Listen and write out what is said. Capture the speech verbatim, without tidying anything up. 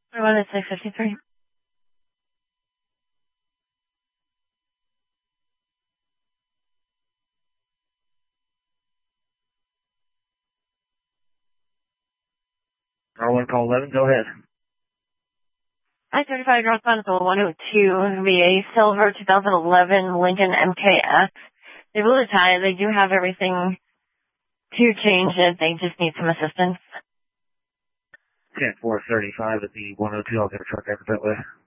One at six fifty-three. R one call eleven, go ahead. I thirty-five northbound at the one oh two. It's going to be a silver twenty eleven Lincoln M K X. They will tie it. They do have everything to change it. They just need some assistance. ten four thirty-five at the one oh two. I'll get a truck after that way.